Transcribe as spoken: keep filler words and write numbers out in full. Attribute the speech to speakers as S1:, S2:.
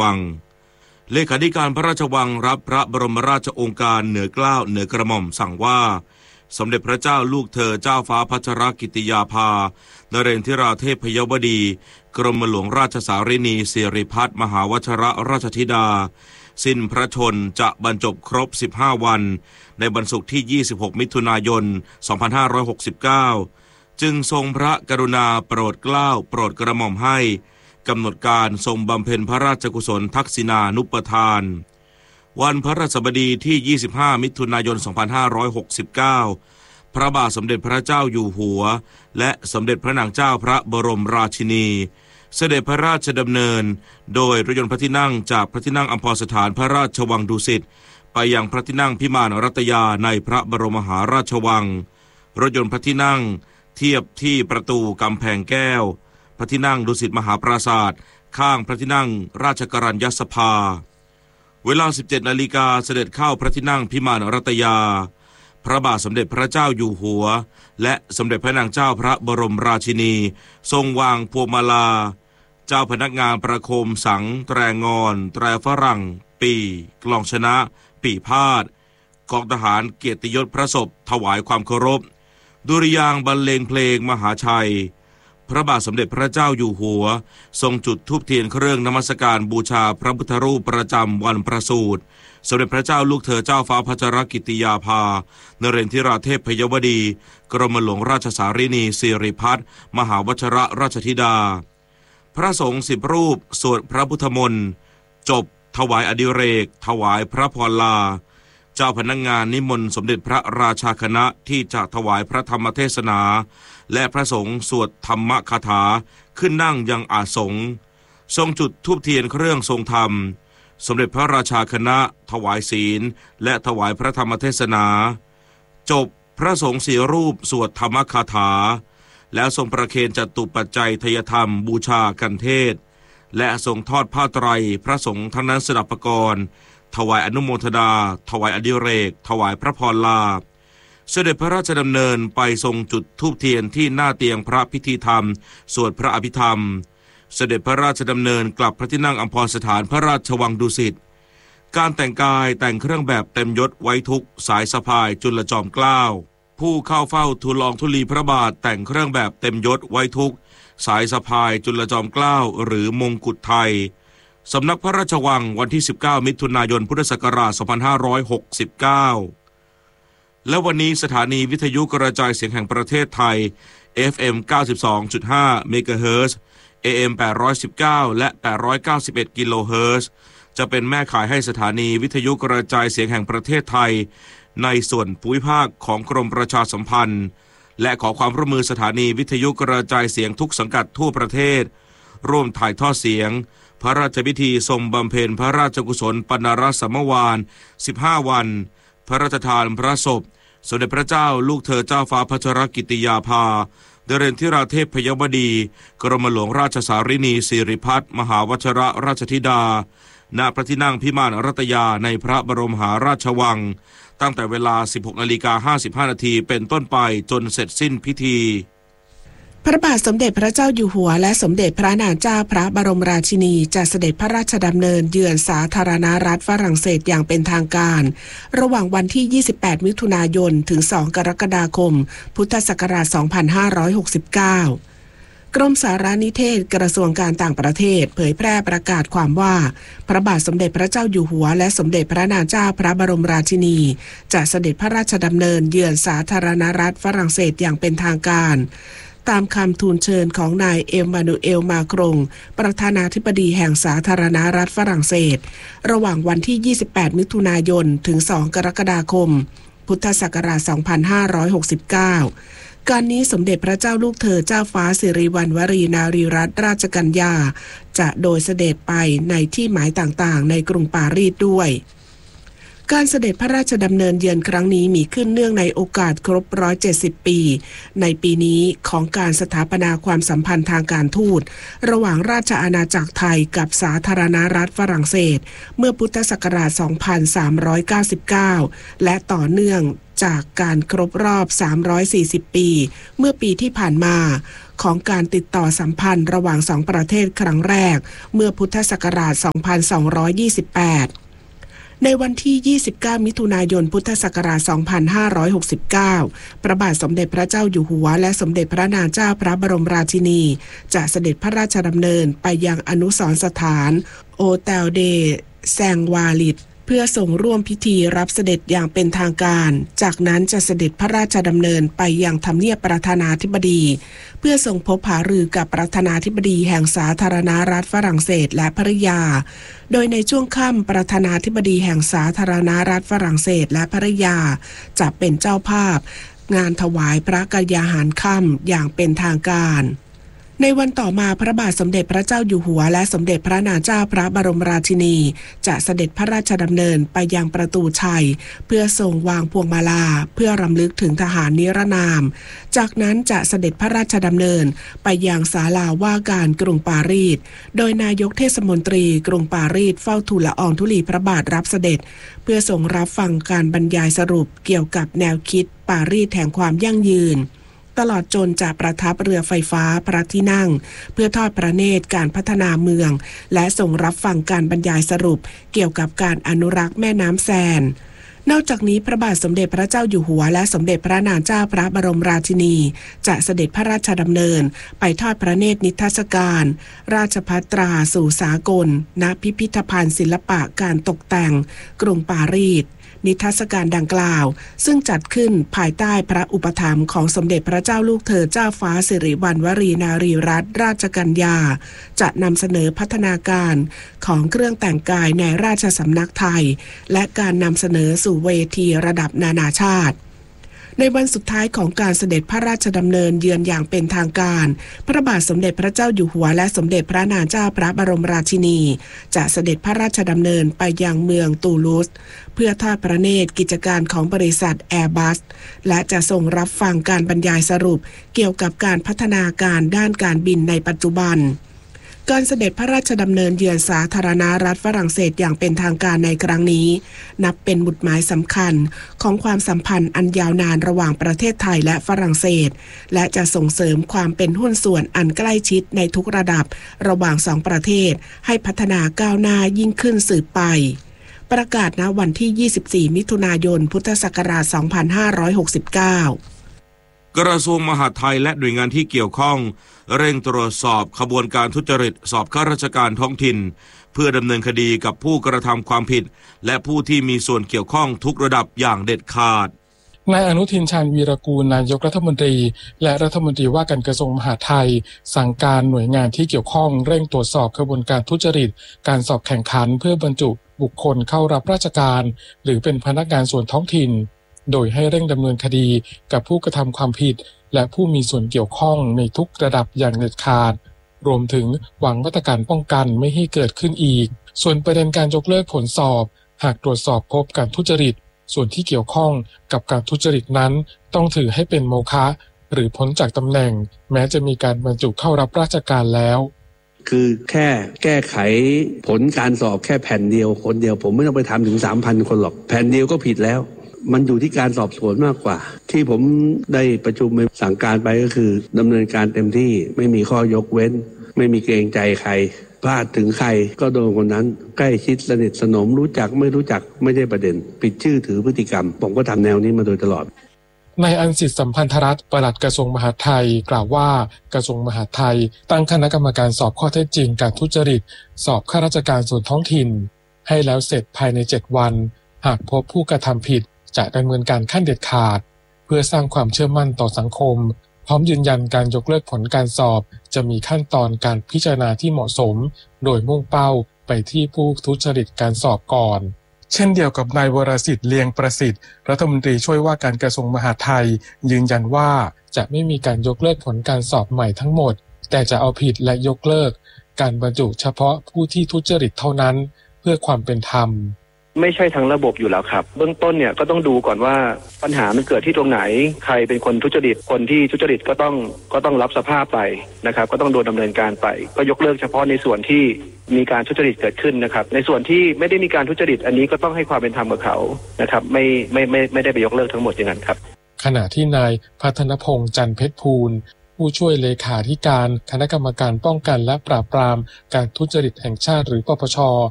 S1: วังเลขาธิการพระราชวังรับพระบรมราชโองการเหนือเกล้าเหนือกระหม่อมสั่งว่าสมเด็จพระเจ้าลูกเธอเจ้าฟ้าพัชรกิติยาภานเรนทิราเทพยวดีกรมหลวงราชสารินีสิริพัฒน์มหาวชรราชธิดาสิ้นพระชนจะบรรจบครบสิบห้าวันในวันศุกร์ที่ยี่สิบหกมิถุนายนสองพันห้าร้อยหกสิบเก้าจึงทรงพระกรุณาโปรดเกล้าโปรดกระหม่อมให้กำหนดการทรงบำเพ็ญพระราชกุศลทักษิณานุปทานวันพฤหัสบดีที่ยี่สิบห้ามิถุนายนสองพันห้าร้อยหกสิบเก้าพระบาทสมเด็จพระเจ้าอยู่หัวและสมเด็จพระนางเจ้าพระบรมราชินีเสด็จพระราชดำเนินโดยรถยนต์พระที่นั่งจากพระที่นั่งอัมพรสถานพระราชวังดุสิตไปยังพระที่นั่งพิมานรัตยาในพระบรมมหาราชวังรถยนต์พระที่นั่งเทียบที่ประตูกำแพงแก้วพระที่นั่งดุสิตมหาปราสาทข้างพระที่นั่งราชกรัญญสภาเวลา สิบเจ็ดนาฬิกาเสด็จเข้าพระที่นั่งพิมานรัตยาพระบาทสมเด็จพระเจ้าอยู่หัวและสมเด็จพระนางเจ้าพระบรมราชินีทรงวางพวงมาลาเจ้าพนักงานประโคมสังแตรงอนแตรฝรั่งปีกลองชนะปีพาดกองทหารเกียรติยศพระศพถวายความเคารพดุริยางค์บรรเลงเพลงมหาชัยพระบาทสมเด็จพระเจ้าอยู่หัวทรงจุดธูปเทียนเครื่องนมัสการบูชาพระพุทธรูปประจำวันประสูติสมเด็จพระเจ้าลูกเธอเจ้าฟ้าพัชรกิติยาภานเรนทิราเทพยวดีกรมหลวงราชสารินีสิริพัฒน์มหาวชรราชธิดาพระสงฆ์สิบรูปสวดพระพุทธมนต์จบถวายอดิเรกถวายพระพรลาเจ้าพนักงานนิมนต์สมเด็จพระราชาคณะที่จะถวายพระธรรมเทศนาและพระสงฆ์สวดธรรมคาถาขึ้นนั่งยังอาสงฆ์ทรงจุดธูปเทียนเครื่องทรงธรรมสมเด็จพระราชาคณะถวายศีลและถวายพระธรรมเทศนาจบพระสงฆ์สี่รูปสวดธรรมคาถาแล้วทรงประเคนจตุปัจจัยทยธรรมบูชากันเทศและทรงทอดผ้าไตรพระสงฆ์ทั้งนั้นสดับปกรณ์ถวายอนุโมทนาถวายอดิเรกถวายพระพรลาเสด็จพระราชดำเนินไปทรงจุดธูปเทียนที่หน้าเตียงพระพิธีธรรมสวดพระอภิธรรมเสด็จพระราชดำเนินกลับพระที่นั่งอัมพรสถานพระราชวังดุสิตการแต่งกายแต่งเครื่องแบบเต็มยศไว้ทุกสายสะพายจุลจอมเกล้าผู้เข้าเฝ้าทูลลองธุลีพระบาทแต่งเครื่องแบบเต็มยศไว้ทุกสายสะพายจุลจอมเกล้าหรือมงกุฎไทยสำนักพระราชวังวันที่สิบเก้ามิถุนายนพุทธศักราชสองพันห้าร้อยหกสิบเก้าและวันนี้สถานีวิทยุกระจายเสียงแห่งประเทศไทย เอฟ เอ็ม เก้าสิบสองจุดห้า เมกะเฮิรตซ์ เอ เอ็ม แปดร้อยสิบเก้า และ แปดร้อยเก้าสิบเอ็ด กิโลเฮิรตซ์จะเป็นแม่ข่ายให้สถานีวิทยุกระจายเสียงแห่งประเทศไทยในส่วนภูมิภาคของกรมประชาสัมพันธ์และขอความร่วมมือสถานีวิทยุกระจายเสียงทุกสังกัดทั่วประเทศร่วมถ่ายทอดเสียงพระราชพิธีทรงบำเพ็ญพระราชกุศลปนรสมวานสิบห้าวันพระราชทานพระศพสมเด็จพระเจ้าลูกเธอเจ้าฟ้าพัชรกิติยาภานเรนทิราเทพยวดีกรมหลวงราชสารินีสิริพัฒน์มหาวชรราชธิดาณพระที่นั่งพิมานรัตยาในพระบรมมหาราชวังตั้งแต่เวลา สิบหกนาฬิกาห้าสิบห้านาทีเป็นต้นไปจนเสร็จสิ้นพิธี
S2: พระบาทสมเด็จพระเจ้าอยู่หัวและสมเด็จพระนางเจ้าพระบรมราชินีจะเสด็จพระราชดำเนินเยือนสาธารณรัฐฝรั่งเศสอย่างเป็นทางการระหว่างวันที่ยี่สิบแปดมิถุนายนถึงสองกรกฎาคมพุทธศักราชสองพันห้าร้อยหกสิบเก้ากรมสารนิเทศกระทรวงการต่างประเทศเผยแพร่ประกาศความว่าพระบาทสมเด็จพระเจ้าอยู่หัวและสมเด็จพระนางเจ้าพระบรมราชินีจะเสด็จพระราชดำเนินเยือนสาธารณรัฐฝรั่งเศสอย่างเป็นทางการตามคำทูลเชิญของนายเอ็มมานูเอลมาครงประธานาธิบดีแห่งสาธารณรัฐฝรั่งเศสระหว่างวันที่ยี่สิบแปดมิถุนายนถึงสองกรกฎาคมพุทธศักราชสองพันห้าร้อยหกสิบเก้าการนี้สมเด็จพระเจ้าลูกเธอเจ้าฟ้าสิริวัณวรีนารีรัตนราชกัญญาจะโดยเสด็จไปในที่หมายต่างๆในกรุงปารีสด้วยการเสด็จพระราชดำเนินเยือนครั้งนี้มีขึ้นเนื่องในโอกาสครบหนึ่งร้อยเจ็ดสิบปีในปีนี้ของการสถาปนาความสัมพันธ์ทางการทูตระหว่างราชอาณาจักรไทยกับสาธารณรัฐฝรั่งเศสเมื่อพุทธศักราชสองพันสามร้อยเก้าสิบเก้าและต่อเนื่องจากการครบรอบสามร้อยสี่สิบปีเมื่อปีที่ผ่านมาของการติดต่อสัมพันธ์ระหว่างสองประเทศครั้งแรกเมื่อพุทธศักราชสองพันสองร้อยยี่สิบแปดในวันที่ยี่สิบเก้ามิถุนายนพุทธศักราชสองพันห้าร้อยหกสิบเก้าพระบาทสมเด็จพระเจ้าอยู่หัวและสมเด็จพระนางเจ้าพระบรมราชินีจะเสด็จพระราชดำเนินไปยังอนุสรณ์สถานโอเตลเดแซงวาลิดเพื่อส่งร่วมพิธีรับเสด็จอย่างเป็นทางการจากนั้นจะเสด็จพระราชดำเนินไปยังทำเนียบประธานาธิบดีเพื่อส่งพบหารือกับประธานาธิบดีแห่งสาธารณรัฐฝรั่งเศสและภริยาโดยในช่วงค่ำประธานาธิบดีแห่งสาธารณรัฐฝรั่งเศสและภริยาจะเป็นเจ้าภาพงานถวายพระกยาหารค่ำอย่างเป็นทางการในวันต่อมาพระบาทสมเด็จพระเจ้าอยู่หัวและสมเด็จพระนางเจ้าพระบรมราชินีจะเสด็จพระราชดำเนินไปยังประตูชัยเพื่อทรงวางพวงมาลาเพื่อรำลึกถึงทหารนิรนามจากนั้นจะเสด็จพระราชดำเนินไปยังศาลาว่าการกรุงปารีสโดยนายกเทศมนตรีกรุงปารีสเฝ้าทูลละอองธุลีพระบาทรับเสด็จเพื่อทรงรับฟังการบรรยายสรุปเกี่ยวกับแนวคิดปารีสแห่งความยั่งยืนตลอดจนจะประทับเรือไฟฟ้าพระที่นั่งเพื่อทอดพระเนตรการพัฒนาเมืองและส่งรับฟังการบรรยายสรุปเกี่ยวกับการอนุรักษ์แม่น้ำแซนนอกจากนี้พระบาทสมเด็จพระเจ้าอยู่หัวและสมเด็จพระนางเจ้าพระบรมราชินีจะเสด็จพระราชดำเนินไปทอดพระเนตรนิทรรศการราชภัตราสู่สากลณพิพิธภัณฑ์ศิลปะการตกแต่งกรุงปารีสนิทรรศการดังกล่าวซึ่งจัดขึ้นภายใต้พระอุปถัมภ์ของสมเด็จพระเจ้าลูกเธอเจ้าฟ้าสิริวัณวรีนารีรัตนราชกัญญาจะนำเสนอพัฒนาการของเครื่องแต่งกายในราชสำนักไทยและการนำเสนอสู่เวทีระดับนานาชาติในวันสุดท้ายของการเสด็จพระราชดำเนินเยือนอย่างเป็นทางการพระบาทสมเด็จพระเจ้าอยู่หัวและสมเด็จพระนางเจ้าพระบรมราชินีจะเสด็จพระราชดำเนินไปยังเมืองตูลูสเพื่อทอดพระเนตรกิจการของบริษัทแอร์บัสและจะทรงรับฟังการบรรยายสรุปเกี่ยวกับการพัฒนาการด้านการบินในปัจจุบันการเสด็จพระราชดำเนินเยือนสาธารณรัฐฝรั่งเศสอย่างเป็นทางการในครั้งนี้นับเป็นหมุดหมายสำคัญของความสัมพันธ์อันยาวนานระหว่างประเทศไทยและฝรั่งเศสและจะส่งเสริมความเป็นหุ้นส่วนอันใกล้ชิดในทุกระดับระหว่างสองประเทศให้พัฒนาก้าวหน้ายิ่งขึ้นสืบไปประกาศณวันที่ยี่สิบสี่มิถุนายนพุทธศักราชสองพันห้าร้อยหกสิบเก้าก
S1: ระทรวงมหาดไทยและหน่วยงานที่เกี่ยวข้องเร่งตรวจสอบขบวนการทุจริตสอบข้าราชการท้องถิ่นเพื่อดำเนินคดีกับผู้กระทำความผิดและผู้ที่มีส่วนเกี่ยวข้องทุกระดับอย่างเด็ดขาด
S3: นายอนุทินชาญวีรกูลนายกรัฐมนตรีและรัฐมนตรีว่าการกระทรวงมหาดไทยสั่งการหน่วยงานที่เกี่ยวข้องเร่งตรวจสอบขบวนการทุจริตการสอบแข่งขันเพื่อบรรจุบุคคลเข้ารับราชการหรือเป็นพนักงานส่วนท้องถิ่นโดยให้เร่งดำเนินคดีกับผู้กระทำความผิดและผู้มีส่วนเกี่ยวข้องในทุกระดับอย่างเด็ดขาดรวมถึงวางมาตรการป้องกันไม่ให้เกิดขึ้นอีกส่วนประเด็นการยกเลิกผลสอบหากตรวจสอบพบการทุจริตส่วนที่เกี่ยวข้องกับการทุจริตนั้นต้องถือให้เป็นโมฆะหรือพ้นจากตำแหน่งแม้จะมีการบรรจุเข้ารับราชการแล้ว
S4: คือแค่แก้ไขผลการสอบแค่แผ่นเดียวคนเดียวผมไม่ต้องไปทำถึง สามพัน คนหรอกแผ่นเดียวก็ผิดแล้วมันอยู่ที่การสอบสวนมากกว่าที่ผมได้ประชุมสั่งการไปก็คือดำเนินการเต็มที่ไม่มีข้อยกเว้นไม่มีเกรงใจใครพลาดถึงใครก็โดนคนนั้นใกล้ชิดสนิทสนมรู้จักไม่รู้จักไม่ได้ประเด็นปิดชื่อถือพฤติกรรมผมก็ทำแนวนี้มาโดยตลอด
S3: นายอัญสิทธิ์สัมพันธรัตน์ปลัดกระทรวงมหาดไทยกล่าวว่ากระทรวงมหาดไทยตั้งคณะกรรมการสอบข้อเท็จจริงการทุจริตสอบข้าราชการส่วนท้องถิ่นให้แล้วเสร็จภายในเจ็ดวันหากพบผู้กระทำผิดจะดำเนินการขั้นเด็ดขาดเพื่อสร้างความเชื่อมั่นต่อสังคมพร้อมยืนยันการยกเลิกผลการสอบจะมีขั้นตอนการพิจารณาที่เหมาะสมโดยมุ่งเป้าไปที่ผู้ทุจริตการสอบก่อนเช่นเดียวกับนายวรสิทธิ์เลียงประสิทธิ์รัฐมนตรีช่วยว่าการกระทรวงมหาดไทยยืนยันว่าจะไม่มีการยกเลิกผลการสอบใหม่ทั้งหมดแต่จะเอาผิดและยกเลิกการบรรจุเฉพาะผู้ที่ทุจริตเท่านั้นเพื่อความเป็นธรรม
S5: ไม่ใช่ทั้งระบบอยู่แล้วครับเบื้องต้นเนี่ยก็ต้องดูก่อนว่าปัญหามันเกิดที่ตรงไหนใครเป็นคนทุจริตคนที่ทุจริตก็ต้องก็ต้องรับสภาพไปนะครับก็ต้องโดนดำเนินการไปก็ยกเลิกเฉพาะในส่วนที่มีการทุจริตเกิดขึ้นนะครับในส่วนที่ไม่ได้มีการทุจริตอันนี้ก็ต้องให้ความเป็นธรรมกับเขานะครับไม่ไม่ไม่ไม่ได้ไปยกเลิกทั้งหมดอย่างนั้นครับ
S3: ขณะที่นายพัฒนพงษ์จันทร์เพชรภูลผู้ช่วยเลขาธิการคณะกรรมการป้องกันและปราบปรามการทุจริตแห่งชาติหรือปปช